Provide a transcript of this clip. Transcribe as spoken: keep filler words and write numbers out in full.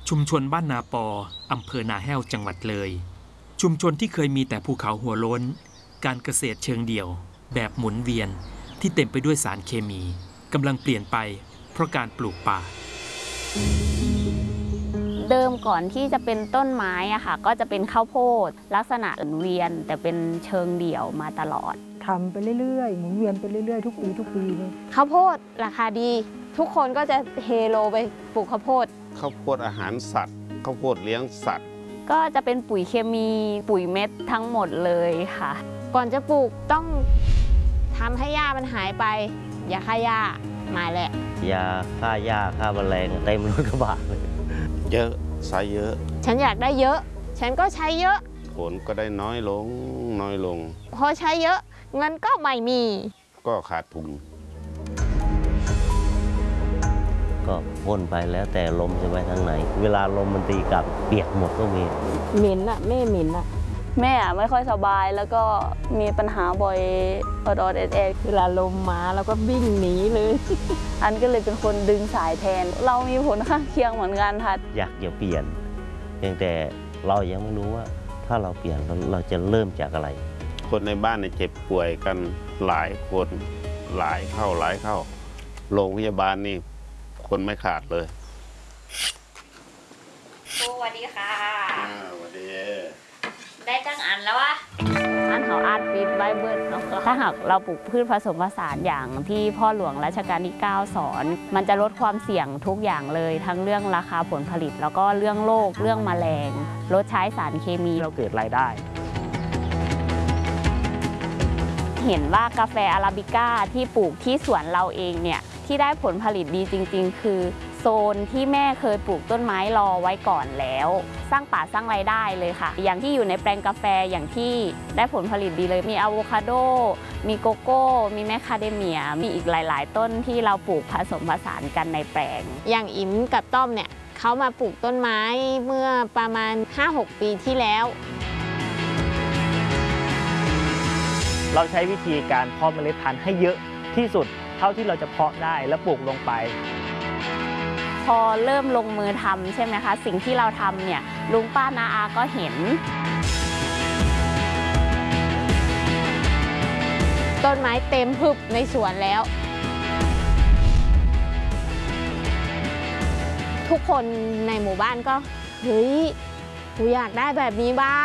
ชุมชนบ้านนาปออำเภอนาแห้วจังหวัดเลยชุมชนที่เคยมีแต่ภูเขาหัวโล้นการเกษตรเชิงเดี่ยวแบบหมุนเวียนที่เต็มไปด้วยสารเคมีกำลังเปลี่ยนไปเพราะการปลูกป่าเดิมก่อนที่จะเป็นต้นไม้อะค่ะก็จะเป็นข้าวโพดลักษณะหมุนเวียนแต่เป็นเชิงเดี่ยวมาตลอดทำไปเรื่อยๆหมุนเวียนไปเรื่อยๆทุกปีทุกปีเลยข้าวโพดราคาดีทุกคนก็จะเฮโลไปปลูกข้าวโพดข้าวโพดอาหารสัตว์ข้าวโพดเลี้ยงสัตว์ก็จะเป็นปุ๋ยเคมีปุ๋ยเม็ดทั้งหมดเลยค่ะก่อนจะปลูกต้องทำให้หญ้ามันหายไปอย่าฆ่าหญ้ามาแหละยาฆ่าหญ้าฆ่าแมลงเต็มรถกระบะเลยเยอะใช้เยอะฉันอยากได้เยอะฉันก็ใช้เยอะผลก็ได้น้อยลงน้อยลงพอใช้เยอะเงินก็ไม่มีก็ขาดทุนก็พ่นไปแล้วแต่ลมจะไปทางไหนเวลาลมมันตีกลับเปียกหมดก็มีเหม็นอะแม่เหม็นอะแม่ไม่ค่อยสบายแล้วก็มีปัญหาบ่อยอดอดแอดแอดเวลาลมมาแล้วก็วิ่งหนีเลยอันก็เลยเป็นคนดึงสายแทนเรามีผลข้างเคียงเหมือนกันค่ะอยากจะเปลี่ยนเพียงแต่เรายังไม่รู้ว่าถ้าเราเปลี่ยนเราจะเริ่มจากอะไรคนในบ้านเนี่ยเจ็บป่วยกันหลายคนหลายเข้าหลายเข้าโรงพยาบาลนี่คนไม่ขาดเลยสวัสดีค่ะสวัสดีได้ตั้งอันแล้ววะอันเขาอาดปิดไว้เบิร์ดเนาะถ้าหากเราปลูกพืชผสมผสานอย่างที่พ่อหลวงรัชกาลที่เก้าสอนมันจะลดความเสี่ยงทุกอย่างเลยทั้งเรื่องราคาผลผลิตแล้วก็เรื่องโรคเรื่องแมลงลดใช้สารเคมีเราเกิดรายได้เห็นว่ากาแฟอาราบิก้าที่ปลูกที่สวนเราเองเนี่ยที่ได้ผลผลิตดีจริงๆคือโซนที่แม่เคยปลูกต้นไม้รอไว้ก่อนแล้วสร้างป่าสร้างรายได้เลยค่ะอย่างที่อยู่ในแปลงกาแฟอย่างที่ได้ผลผลิตดีเลยมีอะโวคาโดมีโกโก้มีแมคคาเดเมียมีอีกหลายๆต้นที่เราปลูกผสมผสานกันในแปลงอย่างอิ๋มกับต้อมเนี่ยเขามาปลูกต้นไม้เมื่อประมาณ ห้าหก ปีที่แล้วเราใช้วิธีการเพาะเมล็ดพันธุ์ให้เยอะที่สุดเท่าที่เราจะเพาะได้และปลูกลงไปพอเริ่มลงมือทำใช่ไหมคะสิ่งที่เราทำเนี่ยลุงป้านาอาก็เห็นต้นไม้เต็มพึบในสวนแล้วทุกคนในหมู่บ้านก็เฮ้ยกูอยากได้แบบนี้บ้าง